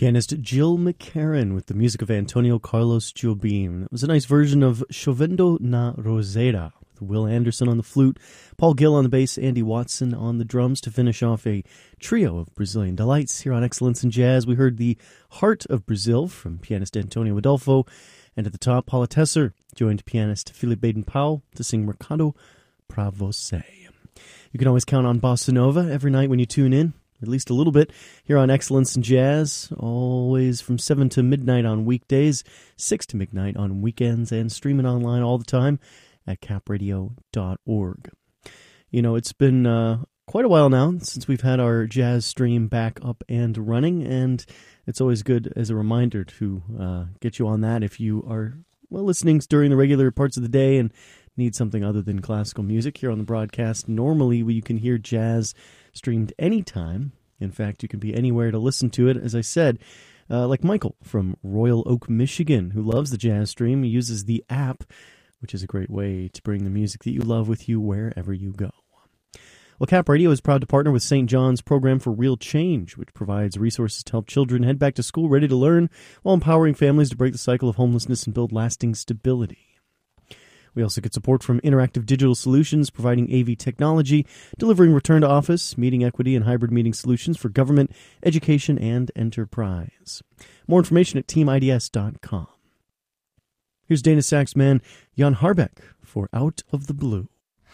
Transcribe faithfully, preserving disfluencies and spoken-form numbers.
Pianist Jill McCarran with the music of Antonio Carlos Jobim. It was a nice version of Chovendo na Roseira, with Will Anderson on the flute, Paul Gill on the bass, Andy Watson on the drums to finish off a trio of Brazilian delights. Here on Excellence in Jazz, we heard The Heart of Brazil from pianist Antonio Adolfo, and at the top, Paula Tesser joined pianist Philip Baden-Powell to sing Mercado pra Você. You can always count on Bossa Nova every night when you tune in, at least a little bit, here on Excellence in Jazz, always from seven to midnight on weekdays, six to midnight on weekends, and streaming online all the time at cap radio dot org. You know, it's been uh, quite a while now since we've had our jazz stream back up and running, and it's always good as a reminder to uh, get you on that if you are, well, listening during the regular parts of the day and need something other than classical music here on the broadcast. Normally, you can hear jazz streamed anytime. In fact, you can be anywhere to listen to it. As I said, uh, like Michael from Royal Oak, Michigan, who loves the jazz stream. He uses the app, which is a great way to bring the music that you love with you wherever you go. Well, Cap Radio is proud to partner with Saint John's Program for Real Change, which provides resources to help children head back to school ready to learn while empowering families to break the cycle of homelessness and build lasting stability. We also get support from Interactive Digital Solutions, providing A V technology, delivering return to office, meeting equity, and hybrid meeting solutions for government, education, and enterprise. More information at team I D S dot com. Here's Dana sax man Jan Harbeck for Out of the Blue.